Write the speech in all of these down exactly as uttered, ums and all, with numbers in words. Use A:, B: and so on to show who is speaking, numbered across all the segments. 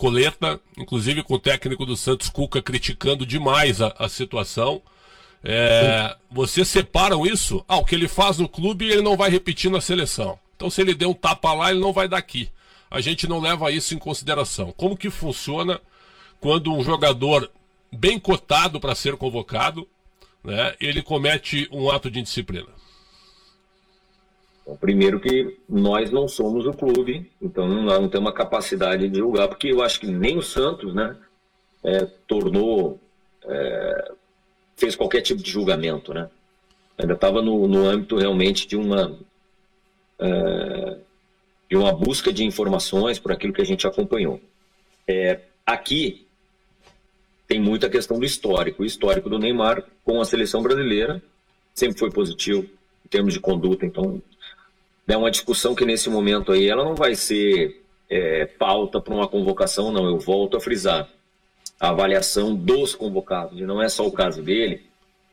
A: coleta, inclusive com o técnico do Santos, Cuca, criticando demais a, a situação. É, vocês separam isso? Ah, o que ele faz no clube ele não vai repetir na seleção. Então se ele der um tapa lá, ele não vai dar aqui. A gente não leva isso em consideração. Como que funciona quando um jogador bem cotado para ser convocado, né, ele comete um ato de indisciplina?
B: Bom, primeiro que nós não somos o clube, então nós não temos a capacidade de julgar, porque eu acho que nem o Santos, né, é, tornou, é, fez qualquer tipo de julgamento, né? Ainda estava no, no âmbito realmente de uma, é, de uma busca de informações por aquilo que a gente acompanhou. É, aqui tem muita questão do histórico. O histórico do Neymar com a seleção brasileira sempre foi positivo em termos de conduta, então é uma discussão que nesse momento aí ela não vai ser é, pauta para uma convocação, não. Eu volto a frisar. A avaliação dos convocados, e não é só o caso dele,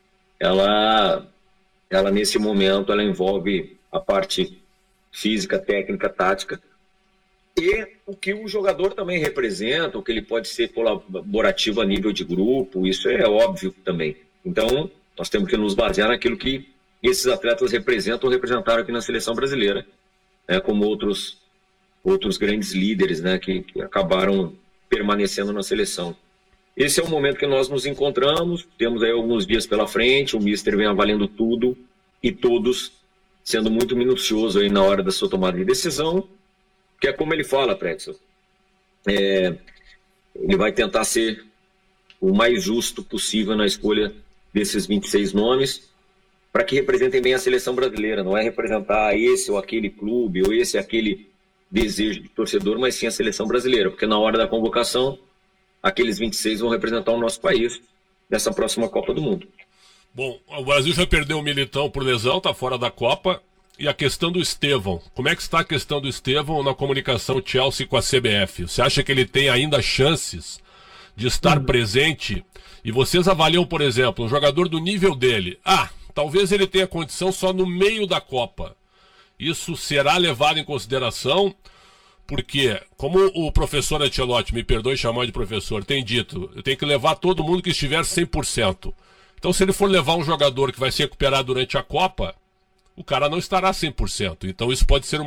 B: ela, ela nesse momento ela envolve a parte física, técnica, tática e o que o jogador também representa, o que ele pode ser colaborativo a nível de grupo, isso é óbvio também. Então, nós temos que nos basear naquilo que esses atletas representam ou representaram aqui na seleção brasileira, né, como outros, outros grandes líderes, né, que, que acabaram permanecendo na seleção. Esse é o momento que nós nos encontramos, temos aí alguns dias pela frente, o Mister vem avaliando tudo e todos sendo muito minucioso aí na hora da sua tomada de decisão, que é como ele fala, Pretzel, é, ele vai tentar ser o mais justo possível na escolha desses vinte e seis nomes, para que representem bem a seleção brasileira, não é representar esse ou aquele clube, ou esse ou aquele desejo de torcedor, mas sim a seleção brasileira, porque na hora da convocação, aqueles vinte e seis vão representar o nosso país nessa próxima Copa do Mundo.
A: Bom, o Brasil já perdeu o Militão por lesão, está fora da Copa, e a questão do Estevão, como é que está a questão do Estevão na comunicação Chelsea com a C B F? Você acha que ele tem ainda chances de estar uhum. presente? E vocês avaliam, por exemplo, um jogador do nível dele, ah, talvez ele tenha condição só no meio da Copa. Isso será levado em consideração, porque, como o professor Ancelotti, me perdoe chamar de professor, tem dito, eu tenho que levar todo mundo que estiver cem por cento. Então, se ele for levar um jogador que vai se recuperar durante a Copa, o cara não estará cem por cento. Então, isso pode ser uma